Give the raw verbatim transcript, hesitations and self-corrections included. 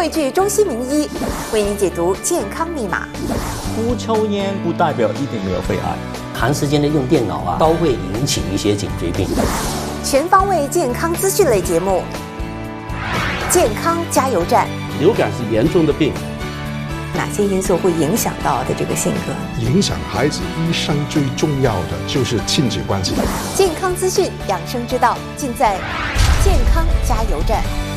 汇聚中西名医，为您解读健康密码。 不抽烟不代表一定没有肺癌， 长时间的用电脑啊，都会引起一些颈椎病。 全方位健康资讯类节目，健康加油站。 流感是严重的病， 哪些因素会影响到的这个性格？ 影响孩子一生最重要的就是亲子关系。 健康资讯养生之道，尽在健康加油站。